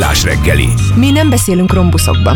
Millás reggeli. Mi nem beszélünk rombuszokban.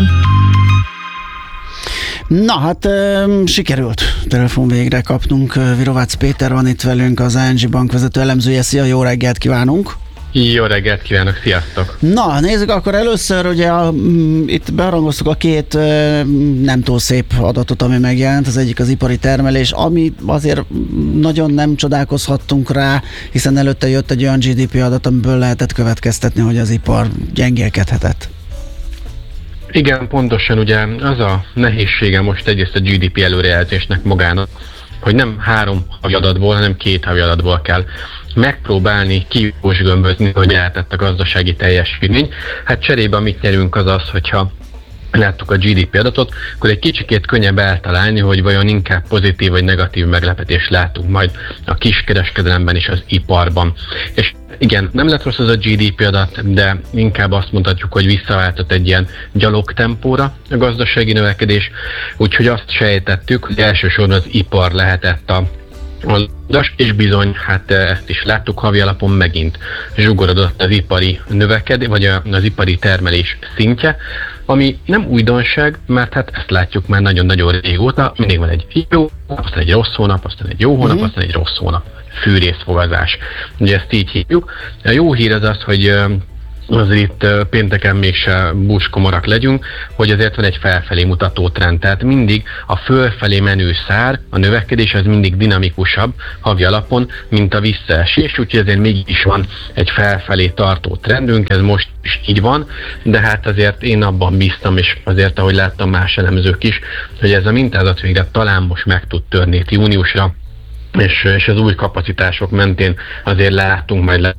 Na hát sikerült telefon végre kapnunk. Virovácz Péter van itt velünk, az ING Bank vezető elemzője. Szia, jó reggelt kívánunk! Jó reggelt kívánok, sziasztok! Na, nézzük akkor először, ugye itt beharangoztuk a két nem túl szép adatot, ami megjelent, az egyik az ipari termelés, ami azért nagyon nem csodálkozhattunk rá, hiszen előtte jött egy olyan GDP adat, amiből lehetett következtetni, hogy az ipar gyengélkedhetett. Igen, pontosan ugye az a nehézsége most egyrészt a GDP előrejelzésnek magának, hogy nem 3 havi adatból, hanem 2 havi adatból kell megpróbálni kiúsgömbözni, hogy lehetett a gazdasági teljesítmény. Hát cserébe amit nyerünk az az, hogyha láttuk a GDP adatot, akkor egy kicsikét könnyebb eltalálni, hogy vajon inkább pozitív vagy negatív meglepetést látunk majd a kiskereskedelemben és az iparban. És igen, nem lett rossz az a GDP adat, de inkább azt mondhatjuk, hogy visszaváltott egy ilyen gyalogtempóra a gazdasági növekedés, úgyhogy azt sejtettük, hogy elsősorban az ipar lehetett és bizony, hát ezt is láttuk, havi alapon megint zsugorodott az ipari növekedés, vagy az ipari termelés szintje, ami nem újdonság, mert hát ezt látjuk már nagyon-nagyon régóta, mindig van egy jó, aztán egy rossz hónap, aztán egy jó hónap, aztán egy rossz hónap. Fűrészfogazás. Ugye ezt így hívjuk. A jó hír az az, hogy azért itt pénteken mégse búskomorak legyünk, hogy azért van egy felfelé mutató trend. Tehát mindig a fölfelé menő szár, a növekedés az mindig dinamikusabb havi alapon, mint a visszaesés, úgyhogy azért mégis van egy felfelé tartó trendünk, ez most is így van, de hát azért én abban bíztam, és azért ahogy láttam más elemzők is, hogy ez a mintázat végre talán most meg tud törni itt júniusra, és az új kapacitások mentén azért láttunk majd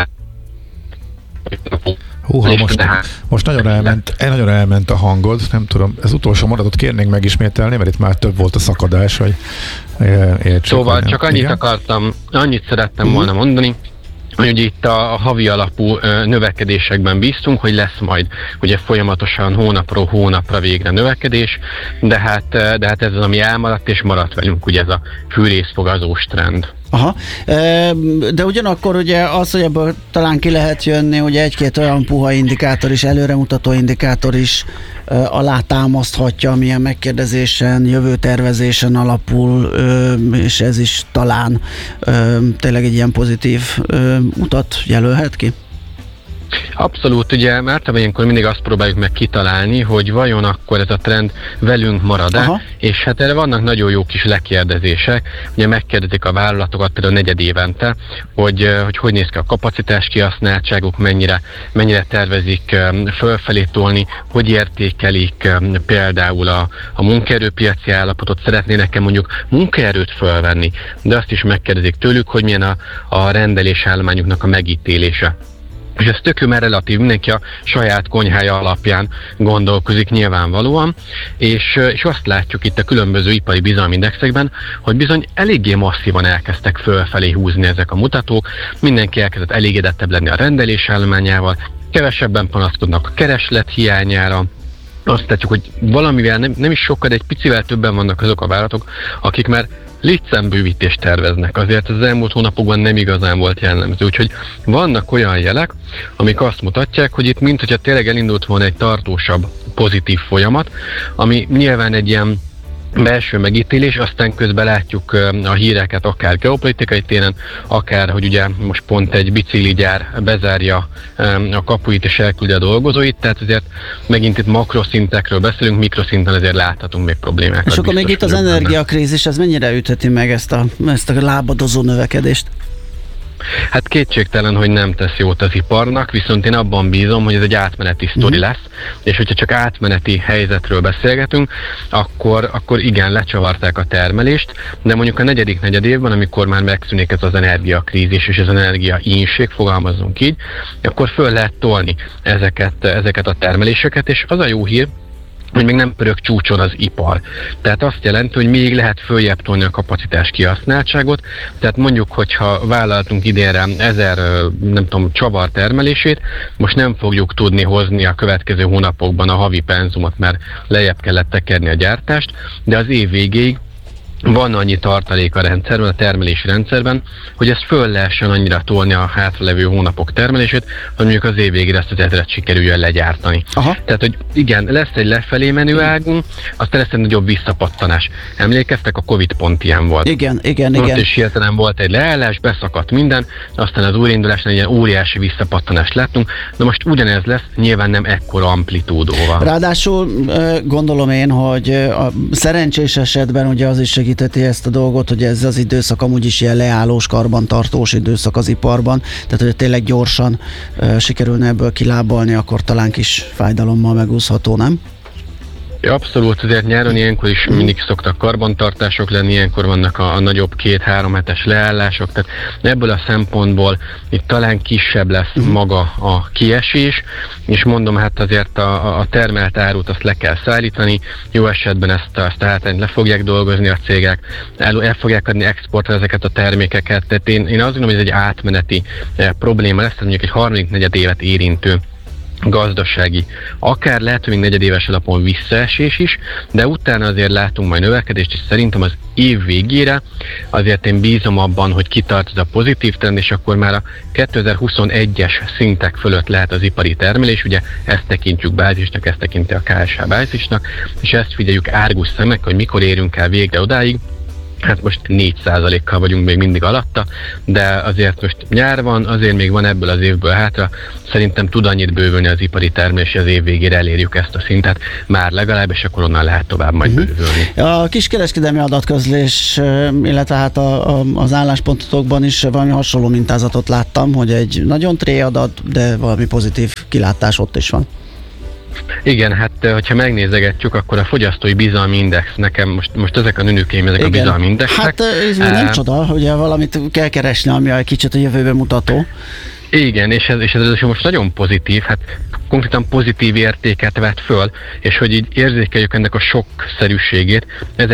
Húha, most nagyon elment a hangod, nem tudom, ez utolsó mondatot kérnénk megismételni, mert itt már több volt a szakadás, hogy értsük. Szóval csak annyit szerettem volna mondani, hogy itt a havi alapú növekedésekben bíztunk, hogy lesz majd ugye folyamatosan hónapról hónapra végre növekedés, de hát ez az, ami elmaradt, és maradt velünk ugye ez a fűrészfogazós trend. Aha, de ugyanakkor ugye az, hogy ebből talán ki lehet jönni, hogy egy-két olyan puha indikátor is, előremutató indikátor is alátámaszthatja, amilyen megkérdezésen, jövőtervezésen alapul, és ez is talán tényleg egy ilyen pozitív utat jelölhet ki? Abszolút, ugye általában ilyenkor mindig azt próbáljuk meg kitalálni, hogy vajon akkor ez a trend velünk marad-e, és hát erre vannak nagyon jó kis lekérdezések, ugye megkérdezik a vállalatokat például negyed évente, hogy néz ki a kapacitás kihasználtságuk, mennyire tervezik fölfelé tolni, hogy értékelik például a munkaerőpiaci állapotot, szeretnének-e mondjuk munkaerőt fölvenni, de azt is megkérdezik tőlük, hogy milyen a rendelésállományuknak a megítélése. És ez tök jó, mert relatív, mindenki a saját konyhája alapján gondolkozik nyilvánvalóan, és azt látjuk itt a különböző ipari bizalomindexekben, hogy bizony eléggé masszívan elkezdtek fölfelé húzni ezek a mutatók, mindenki elkezdett elégedettebb lenni a rendelésállományával, kevesebben panaszkodnak a kereslet hiányára, azt látjuk, hogy valamivel nem is sokkal, de egy picivel többen vannak azok a vállalatok, akik már létszámbővítést terveznek. Azért az elmúlt hónapokban nem igazán volt jellemző. Úgyhogy vannak olyan jelek, amik azt mutatják, hogy itt minthogyha tényleg elindult volna egy tartósabb, pozitív folyamat, ami nyilván egy ilyen belső megítélés, aztán közben látjuk a híreket akár geopolitikai téren, akár, hogy ugye most pont egy bicikligyár bezárja a kapuit és elküldi a dolgozóit, tehát azért megint itt makroszintekről beszélünk, mikroszinten azért láthatunk még problémákat. És akkor még itt az energiakrízis, ez mennyire ütheti meg ezt a lábadozó növekedést? Hát kétségtelen, hogy nem tesz jót az iparnak, viszont én abban bízom, hogy ez egy átmeneti sztori lesz, és hogyha csak átmeneti helyzetről beszélgetünk, akkor igen, lecsavarták a termelést, de mondjuk a negyedik negyedévben, amikor már megszűnik ez az energiakrízis és az energiaínség, fogalmazunk így, akkor föl lehet tolni ezeket a termeléseket, és az a jó hír, hogy még nem pörög csúcson az ipar. Tehát azt jelenti, hogy még lehet följebb tolni a kapacitás kihasználtságot, tehát mondjuk, hogyha vállaltunk idénre 1000, csavar termelését, most nem fogjuk tudni hozni a következő hónapokban a havi penzumot, mert lejjebb kellett tekerni a gyártást, de az év végéig van annyi tartalék a rendszerben, a termelési rendszerben, hogy ezt föl lehessen annyira tolni a hátralevő hónapok termelését, hogy mondjuk az év végére ezt az 1000-et sikerüljön legyártani. Aha. Tehát, hogy igen, lesz egy lefelé menő águnk, aztán lesz egy nagyobb visszapattanás. Emlékeztek, a Covid pont ilyen volt. Igen. Most is hirtelen volt egy leállás, beszakadt minden, aztán az újraindulásnál egy ilyen óriási visszapattanást láttunk, de most ugyanez lesz, nyilván nem ekkora amplitúdóval. Ráadásul gondolom én, hogy a szerencsés esetben ugye az is segíteti ezt a dolgot, hogy ez az időszak amúgy is ilyen leállós, karbantartós időszak az iparban, tehát hogy tényleg gyorsan sikerülne ebből kilábalni, akkor talán kis fájdalommal megúszható, nem? Abszolút, azért nyáron ilyenkor is mindig szoktak karbantartások lenni, ilyenkor vannak a nagyobb 2-3 hetes leállások, tehát ebből a szempontból itt talán kisebb lesz maga a kiesés, és mondom, hát azért a termelt árut azt le kell szállítani, jó esetben ezt a hátrányt le fogják dolgozni a cégek, el fogják adni exportra ezeket a termékeket, tehát én azt gondolom, hogy ez egy átmeneti probléma lesz, tehát mondjuk egy 3.-4. évet érintő gazdasági, akár lehet, hogy még negyedéves alapon visszaesés is, de utána azért látunk majd növekedést, és szerintem az év végére azért én bízom abban, hogy kitart ez a pozitív trend, és akkor már a 2021-es szintek fölött lehet az ipari termelés, ugye ezt tekintjük bázisnak, ezt tekinti a KSH bázisnak, és ezt figyeljük árgus szemek, hogy mikor érünk el végre odáig. Hát most 4%-kal vagyunk még mindig alatta, de azért most nyár van, azért még van ebből az évből hátra. Szerintem tud annyit bővülni az ipari termelés, és az év végére elérjük ezt a szintet, már legalább, és akkor onnan lehet tovább majd bővülni. A kiskereskedelmi adatközlés, illetve hát az álláspontokban is valami hasonló mintázatot láttam, hogy egy nagyon tré adat, de valami pozitív kilátás ott is van. Igen, hát hogyha megnézegetjük, akkor a fogyasztói bizalmi index, nekem most ezek a nőnökeim, ezek a bizalmi indexek. Hát ez nem csoda, ugye valamit kell keresni, ami egy kicsit a jövőben mutató. Igen, és ez most nagyon pozitív, hát konkrétan pozitív értéket vett föl, és hogy így érzékeljük ennek a sokszerűségét,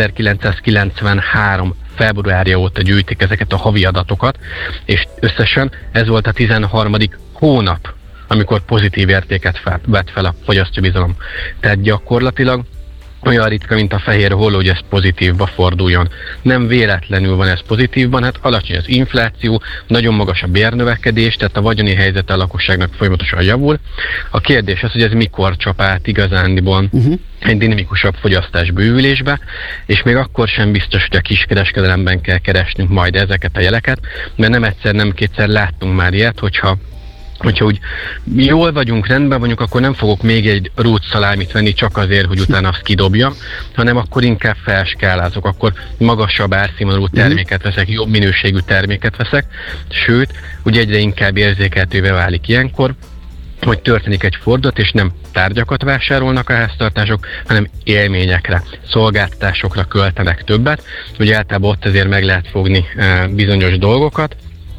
1993 februárja óta gyűjtik ezeket a havi adatokat, és összesen ez volt a 13. hónap, amikor pozitív értéket vett fel a fogyasztóbizalom. Tehát gyakorlatilag olyan ritka, mint a fehér holló, hogy ez pozitívba forduljon. Nem véletlenül van ez pozitívban, hát alacsony az infláció, nagyon magas a bérnövekedés, tehát a vagyoni helyzete a lakosságnak folyamatosan javul. A kérdés az, hogy ez mikor csap át igazándiból egy dinamikusabb fogyasztás bővülésbe, és még akkor sem biztos, hogy a kiskereskedelemben kell keresnünk majd ezeket a jeleket, mert nem egyszer, nem kétszer láttunk már ilyet, hogyha úgy jól vagyunk, rendben vagyunk, akkor nem fogok még egy rút szalámit venni csak azért, hogy utána azt kidobjam, hanem akkor inkább felskálázok, akkor magasabb árszínvonalú terméket veszek, jobb minőségű terméket veszek, sőt, ugye egyre inkább érzékelhetővé válik ilyenkor, hogy történik egy fordulat, és nem tárgyakat vásárolnak a háztartások, hanem élményekre, szolgáltatásokra költenek többet. Ugye általában ott azért meg lehet fogni bizonyos dolgokat,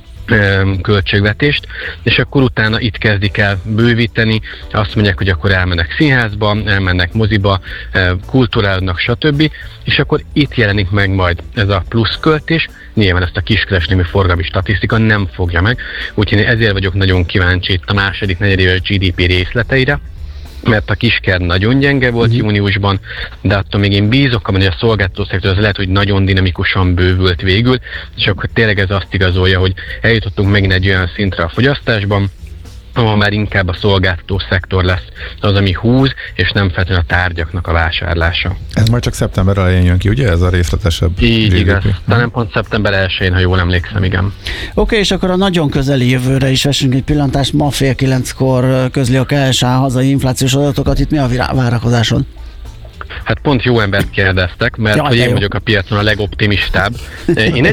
költségvetést, és akkor utána itt kezdik el bővíteni, azt mondják, hogy akkor elmennek színházba, elmennek moziba, kulturálnak, stb. És akkor itt jelenik meg majd ez a pluszköltés, nyilván ezt a kiskereskedelmi forgalmi statisztika nem fogja meg, úgyhogy ezért vagyok nagyon kíváncsi itt a második negyedéves GDP részleteire, mert a kisker nagyon gyenge volt júniusban, de attól még én bízok abban, hogy a szolgáltatószektor az lehet, hogy nagyon dinamikusan bővült végül, és akkor tényleg ez azt igazolja, hogy eljutottunk megint egy olyan szintre a fogyasztásban, ahol már inkább a szolgáltató szektor lesz az, ami húz, és nem feltétlenül a tárgyaknak a vásárlása. Ez majd csak szeptember elején jön ki, ugye? Ez a részletesebb Így GDP. igaz. Talán pont szeptember 1-én, ha jól emlékszem, igen. Oké, és akkor a nagyon közeli jövőre is vessünk egy pillantást. Ma 8:30-kor közli a KSH hazai inflációs adatokat. Itt mi a várakozásod? Hát pont jó embert kérdeztek, mert hogy én vagyok a piacon a legoptimistább. Én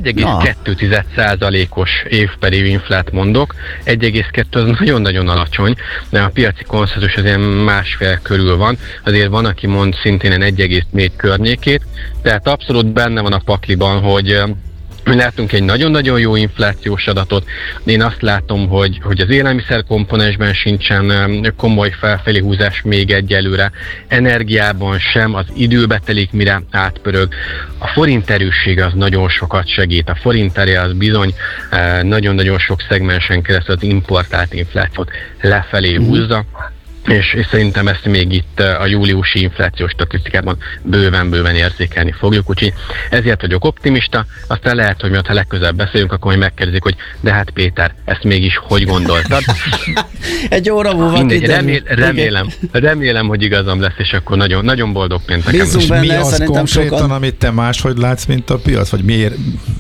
1,2%-os év per év inflát mondok, 1,2 az nagyon-nagyon alacsony, de a piaci konszenzus azért 1,5 körül van, azért van, aki mond szintén 1,4 környékét, tehát abszolút benne van a pakliban, hogy látunk egy nagyon-nagyon jó inflációs adatot. Én azt látom, hogy az élelmiszer komponensben sincsen komoly felfelé húzás még egyelőre. Energiában sem, az időbe telik, mire átpörög. A forint erőssége az nagyon sokat segít. A forint ereje az bizony nagyon-nagyon sok szegmensen keresztül az importált inflációt lefelé húzza. és szerintem ezt még itt a júliusi inflációs statisztikában bőven érzékelni fogjuk, úgyhogy ezért vagyok optimista, aztán lehet, hogy ha legközelebb beszélünk, akkor majd megkérdezik, hogy de hát Péter, ezt mégis hogy gondoltad? Egy óra múlva mindegy, remélem, hogy igazam lesz, és akkor nagyon, nagyon boldog pénteken. Bízunk benne, mi az konkrétan, sokan... amit te máshogy látsz, mint a piac? Vagy miért?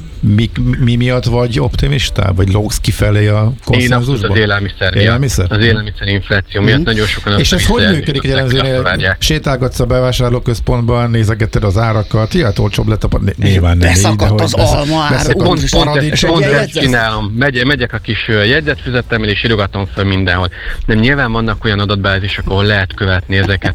Mi miatt vagy optimistá? Vagy lógsz kifelé a konszenzusban? Én az élelmiszer? Az élelmiszerinfláció miatt nagyon sokan... És ez hogy működik egy elemzőnél? Sétálgatsz a bevásárlóközpontban, nézegeted az árakat, hát olcsóbb lett nyilván nem így, beszakadt az alma ár. Pont ezt csinálom. Megyek a kis jegyzetfüzetemmal, és írogatom fel mindenhol. De nyilván vannak olyan adatbázisok, ahol lehet követni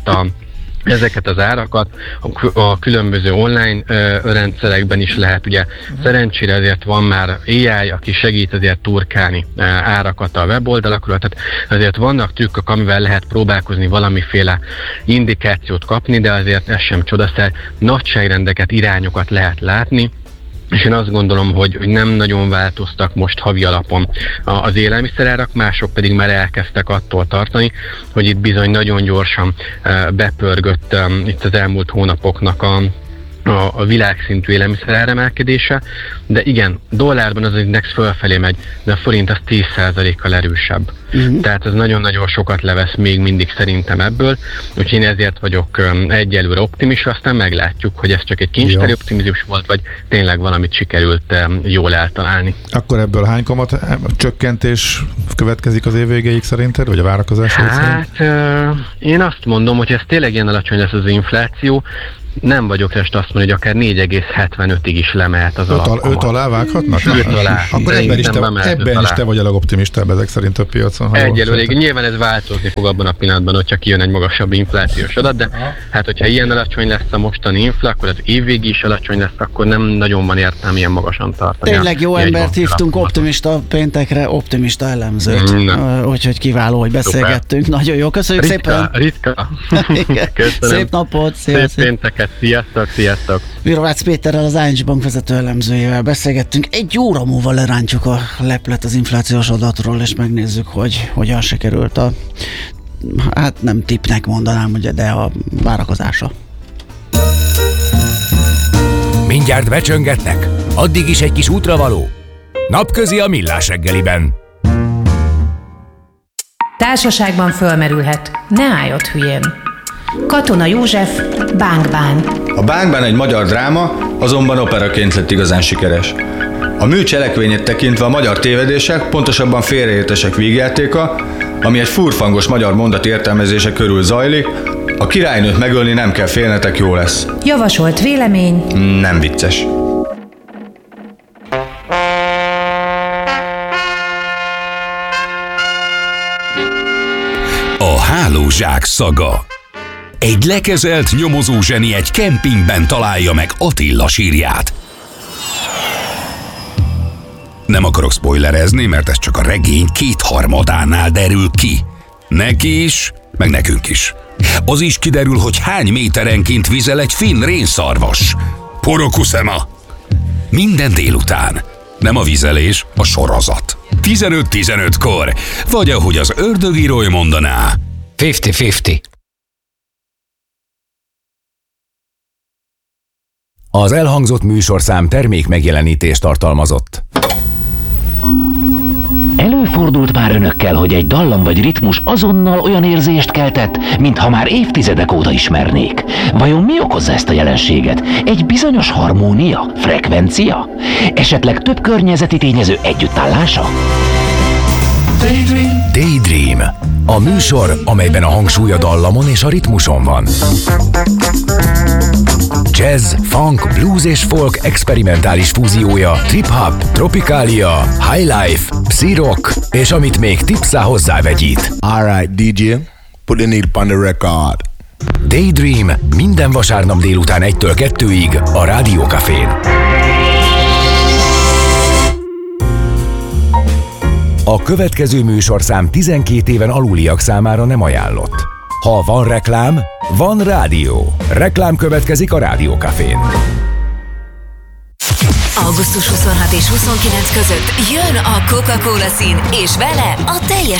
ezeket az árakat, a különböző online rendszerekben is lehet, ugye szerencsére azért van már AI, aki segít azért turkálni árakat a weboldalakról, tehát azért vannak trükkök, amivel lehet próbálkozni valamiféle indikációt kapni, de azért ez sem csodaszer, nagyságrendeket, irányokat lehet látni, és én azt gondolom, hogy nem nagyon változtak most havi alapon az élelmiszerárak, mások pedig már elkezdtek attól tartani, hogy itt bizony nagyon gyorsan bepörgött itt az elmúlt hónapoknak a világszintű élelmiszeráremelkedése, de igen, dollárban az index fölfelé megy, de a forint az 10%-kal erősebb. Tehát ez nagyon-nagyon sokat levesz még mindig szerintem ebből, úgyhogy én ezért vagyok egyelőre optimista, aztán meglátjuk, hogy ez csak egy kincstári optimizmus volt, vagy tényleg valamit sikerült jól eltalálni. Akkor ebből hány kamat csökkentés következik az év végéig szerinted, vagy a várakozásod szerint? Én azt mondom, hogy ez tényleg ilyen alacsony lesz az infláció, nem vagyok rest azt mondani, hogy akár 4,75-ig is lemehet az alapkamat. 5 alá vághatnak? 5 alá. Akkor ebben is te vagy a legoptimistább ezek szerint a piacon. Egyelőre, nyilván ez változni fog abban a pillanatban, hogyha kijön egy magasabb inflációs adat, de hát hogyha ilyen alacsony lesz a mostani infla, akkor az évvégi is alacsony lesz, akkor nem nagyon van értelme ilyen magasan tartani. Tényleg jó embert hívtunk optimista péntekre, optimista elemzőt. Úgyhogy kiváló, hogy beszélgettünk. Super. Nagyon jó, köszönjük szépen. Ritka. Szép napot. Szép pénteket. Sziasztok! Virovácz Péterrel, az ING Bank vezető elemzőjével beszélgettünk. Egy óra múlva lerántjuk a leplet az inflációs adatról, és megnézzük, hogy hogyan sikerült hát nem tippnek mondanám, ugye, de a várakozása. Mindjárt becsöngetnek? Addig is egy kis útravaló? Napközi a Millás reggeliben. Társaságban fölmerülhet. Ne állj ott hülyén. Katona József, Bang Bang. A Bang Bang egy magyar dráma, azonban operaként lett igazán sikeres. A mű cselekvényét tekintve a magyar tévedések, pontosabban félreértések vígjátéka, ami egy furfangos magyar mondat értelmezése körül zajlik, a királynőt megölni nem kell félnetek, jó lesz. Javasolt vélemény. Nem vicces. A hálózsák szaga. Egy lekezelt nyomozó zseni egy kempingben találja meg Attila sírját. Nem akarok spoilerezni, mert ez csak a regény 2/3-ánál derül ki. Neki is, meg nekünk is. Az is kiderül, hogy hány méterenként vizel egy finn rénszarvas. Porokuszema! Minden délután. Nem a vizelés, a sorozat. 15-15-kor. Vagy ahogy az ördögírói mondaná, 50-50. Az elhangzott műsorszám termék megjelenítést tartalmazott. Előfordult már önökkel, hogy egy dallam vagy ritmus azonnal olyan érzést keltett, mintha már évtizedek óta ismernék. Vajon mi okozza ezt a jelenséget? Egy bizonyos harmónia? Frekvencia? Esetleg több környezeti tényező együttállása? Daydream. A műsor, amelyben a hangsúly a dallamon és a ritmuson van. Jazz, funk, blues és folk experimentális fúziója, trip-hop, tropikália, highlife, psi-rock, és amit még tipszá hozzávegyít. Alright, DJ, put the needle on the record. Daydream minden vasárnap délután 1-től 2-ig a Rádió Cafén. A következő műsorszám 12 éven aluliak számára nem ajánlott. Ha van reklám, van rádió. Reklám következik a Rádió Cafén. Augusztus 26 és 29 között jön a Coca-Cola szín, és vele a teljes